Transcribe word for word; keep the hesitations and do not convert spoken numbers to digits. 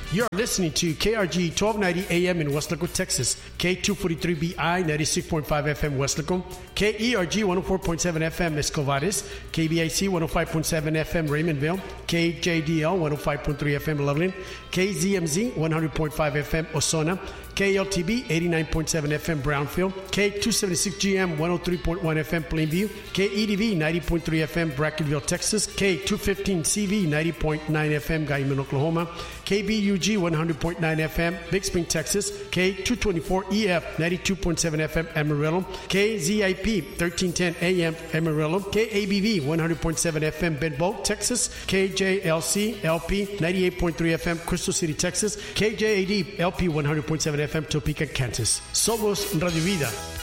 You're listening to K R G twelve ninety A M in Weslaco, Texas, K two forty-three B I ninety-six point five F M Weslaco, K E R G one oh four point seven F M Escovares, K B I C one oh five point seven F M Raymondville, K J D L one oh five point three F M Loveland, K Z M Z one hundred point five F M Osona, K L T B eighty-nine point seven F M Brownfield, K two seventy-six G M one oh three point one F M Plainview, K E D V ninety point three F M Brackenville, Texas, K two fifteen C V ninety point nine F M Guyman, Oklahoma, K B U G one hundred point nine F M Big Spring, Texas, K two twenty-four E F ninety-two point seven F M Amarillo, K Z I P thirteen ten A M Amarillo, K A B V one hundred point seven F M Benbow, Texas, K J L C L P ninety-eight point three F M Crystal City, Texas, K J A D L P one hundred point seven F M Topeka, Kansas. Somos Radio Vida.